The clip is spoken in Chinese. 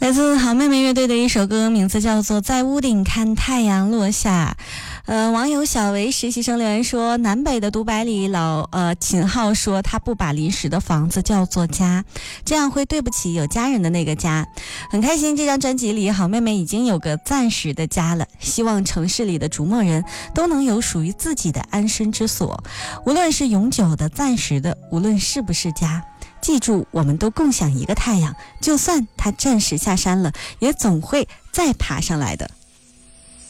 来自好妹妹乐队的一首歌，名字叫做《在屋顶看太阳落下》。网友小维实习生留言说，南北的独白里秦昊说他不把临时的房子叫做家，这样会对不起有家人的那个家。很开心这张专辑里好妹妹已经有个暂时的家了，希望城市里的逐梦人都能有属于自己的安身之所，无论是永久的暂时的，无论是不是家，记住我们都共享一个太阳，就算它暂时下山了，也总会再爬上来的。